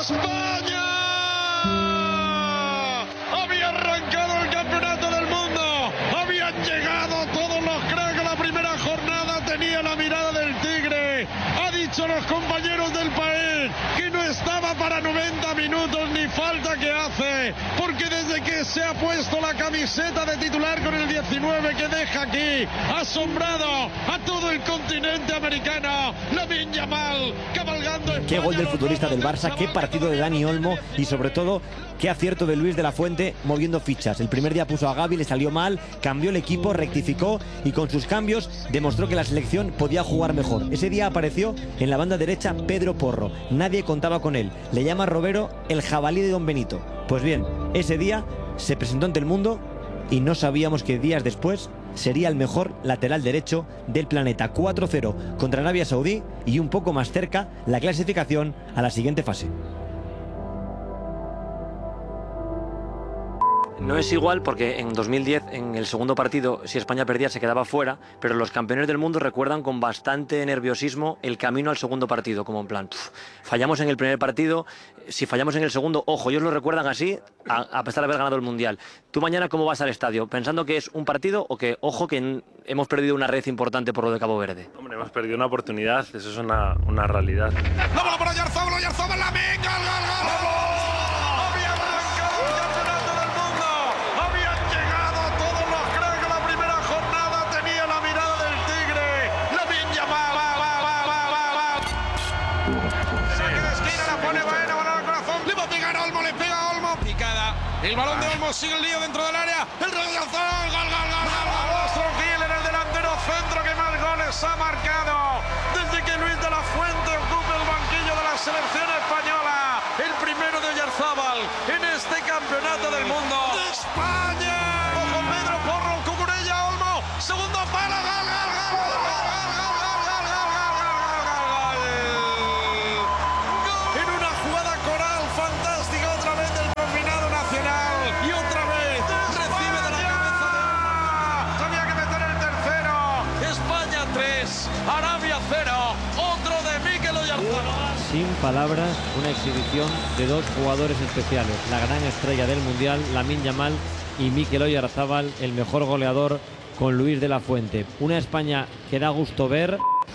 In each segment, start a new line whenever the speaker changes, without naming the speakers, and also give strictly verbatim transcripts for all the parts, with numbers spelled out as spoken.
España había arrancado el campeonato del mundo, habían llegado todos los cracks. La primera jornada tenía la mirada del tigre, ha dicho a los compañeros del país que no estaba para noventa minutos ni falta que hace, porque desde que se ha puesto la camiseta de titular con el diecinueve que deja aquí asombrado a todo el continente americano, Lamine Yamal cabalgando.
Qué gol del futbolista del Barça, qué partido de Dani Olmo y sobre todo qué acierto de Luis de la Fuente moviendo fichas. El primer día puso a Gavi, le salió mal, cambió el equipo, rectificó y con sus cambios demostró que la selección podía jugar mejor. Ese día apareció en la banda derecha Pedro Porro, nadie contaba con él, le llama Robero el jabalí de Don Benito. Pues bien, ese día se presentó ante el mundo y no sabíamos que días después sería el mejor lateral derecho del planeta. Cuatro cero contra Arabia Saudí y un poco más cerca la clasificación a la siguiente fase. No es igual porque en dos mil diez, en el segundo partido, si España perdía se quedaba fuera, pero los campeones del mundo recuerdan con bastante nerviosismo el camino al segundo partido, como en plan, pff, fallamos en el primer partido, si fallamos en el segundo, ojo, ellos lo recuerdan así, a, a pesar de haber ganado el Mundial. ¿Tú mañana cómo vas al estadio? ¿Pensando que es un partido o que, ojo, que hemos perdido una red importante por lo de Cabo Verde?
Hombre, hemos perdido una oportunidad, eso es una, una realidad.
¡La bola para Oyarzabal! ¡Oyarzabal la venga! ¡Gol, gol, gol! El balón de Olmo sigue el lío dentro del área. El rechazo, gol, gol, gol, gol. Ostro Gil en el delantero centro que más goles ha marcado desde que Luis de la Fuente ocupa el banquillo de la selección española. El primero de Oyarzabal en este campeonato del mundo de España. Ojo Pedro Porro, Cucurella, Olmo, segundo palo, gol, gol, gol, gol, gol, gol, gol, gol. En una jugada coral fantástica otra vez del combinado nacional y otra vez recibe de la cabeza de... Había que meter el tercero. España tres, Arabia cero, otro de Mikel Oyarzabal.
Sin palabras, una exhibición de dos jugadores especiales, la gran estrella del Mundial, Lamine Yamal, y Mikel Oyarzabal, el mejor goleador con Luis de la Fuente. Una España que da gusto ver.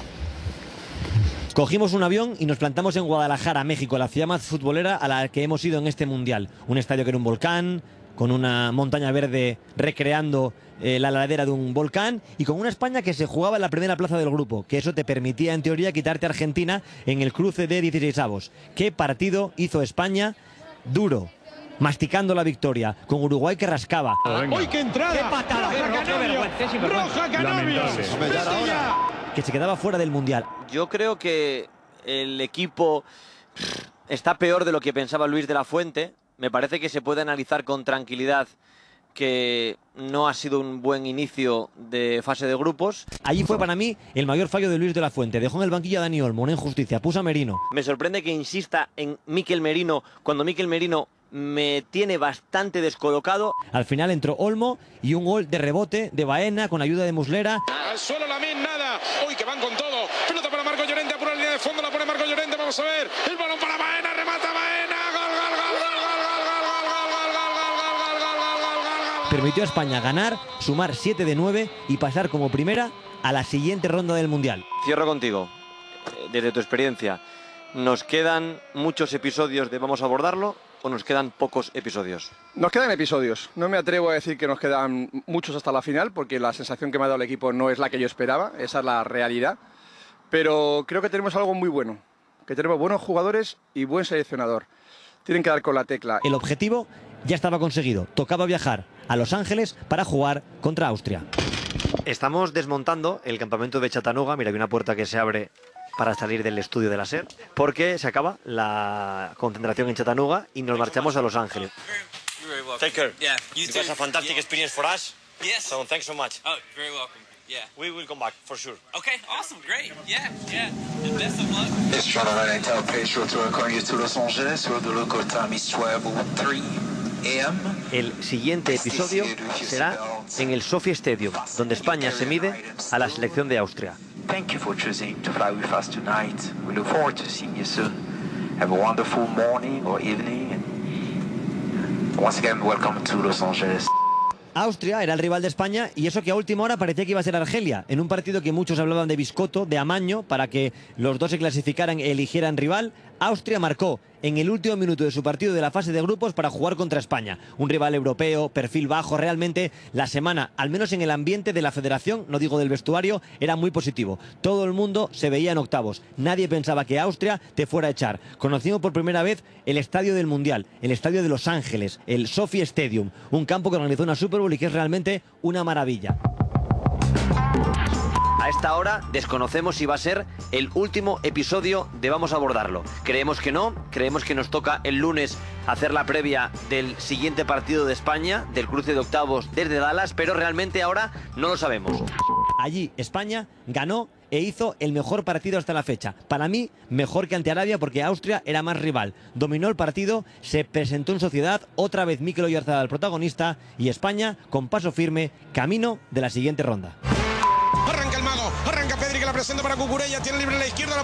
Cogimos un avión y nos plantamos en Guadalajara, México, la ciudad más futbolera a la que hemos ido en este Mundial. Un estadio que era un volcán, con una montaña verde recreando eh, la ladera de un volcán y con una España que se jugaba en la primera plaza del grupo, que eso te permitía en teoría quitarte a Argentina en el cruce de dieciseisavos. ¿Qué partido hizo España? Duro, masticando la victoria, con Uruguay que rascaba.
¡Uy, qué entrada!
¡Qué patada!
¡Roja Canavio! ¡Roja Canavio!
Que se quedaba fuera del Mundial.
Yo creo que el equipo está peor de lo que pensaba Luis de la Fuente. Me parece que se puede analizar con tranquilidad que no ha sido un buen inicio de fase de grupos.
Allí fue para mí el mayor fallo de Luis de la Fuente. Dejó en el banquillo a Dani Olmo, una injusticia. Puso a Merino.
Me sorprende que insista en Mikel Merino cuando Mikel Merino me tiene bastante descolocado.
Al final entró Olmo y un gol de rebote de Baena con ayuda de Muslera.
Al suelo Lamine, nada. Uy, que van con todo. Pelota para Marco Llorente, apura la línea de fondo, la pone Marco Llorente. Vamos a ver. El balón para Baena, remata Baena. Gol, gol, gol, gol, gol, gol, gol, gol, gol, gol, gol, gol, gol, gol, gol.
Permitió a España ganar, sumar siete de nueve y pasar como primera a la siguiente ronda del Mundial.
Cierro contigo. Desde tu experiencia, ¿nos quedan muchos episodios de Vamos a abordarlo o nos quedan pocos episodios?
Nos quedan episodios. No me atrevo a decir que nos quedan muchos hasta la final, porque la sensación que me ha dado el equipo no es la que yo esperaba, esa es la realidad. Pero creo que tenemos algo muy bueno, que tenemos buenos jugadores y buen seleccionador. Tienen que dar con la tecla.
El objetivo ya estaba conseguido. Tocaba viajar a Los Ángeles para jugar contra Austria. Estamos desmontando el campamento de Chattanooga. Mira, hay una puerta que se abre para salir del estudio de la SER, porque se acaba la concentración en Chattanooga y nos marchamos a Los Ángeles.
Take care.
Yeah, you
It
too.
was a fantastic
Yeah.
experience for us.
Yes.
So thanks so much.
Oh, very welcome. Yeah.
We will come back for sure.
Okay, awesome, great. Yeah, yeah. And best of luck.
Estrada Intel Pedro to Cornelius to Los Angeles, with the local time is twelve oh three a m
El siguiente episodio será en el Sophie Stadium, donde España se mide a la selección de Austria.
Thank you for choosing to fly with us tonight. We look forward to seeing you soon. have a wonderful morning or evening. And once again, welcome to Los Angeles.
Austria era el rival de España y eso que a última hora parecía que iba a ser Argelia, en un partido que muchos hablaban de biscotto, de amaño, para que los dos se clasificaran e eligieran rival. Austria marcó en el último minuto de su partido de la fase de grupos para jugar contra España. Un rival europeo, perfil bajo, realmente la semana, al menos en el ambiente de la federación, no digo del vestuario, era muy positivo. Todo el mundo se veía en octavos. Nadie pensaba que Austria te fuera a echar. Conocimos por primera vez el estadio del Mundial, el estadio de Los Ángeles, el SoFi Stadium, un campo que organizó una Super Bowl y que es realmente una maravilla.
A esta hora desconocemos si va a ser el último episodio de Vamos a Abordarlo. Creemos que no, creemos que nos toca el lunes hacer la previa del siguiente partido de España, del cruce de octavos desde Dallas, pero realmente ahora no lo sabemos.
Allí España ganó e hizo el mejor partido hasta la fecha. Para mí, mejor que ante Arabia porque Austria era más rival. Dominó el partido, se presentó en sociedad, otra vez Mikel Oyarzabal el protagonista y España con paso firme, camino de la siguiente ronda.
Arranca el mago, arranca Pedri que la presenta para Cucurella, tiene libre la izquierda. La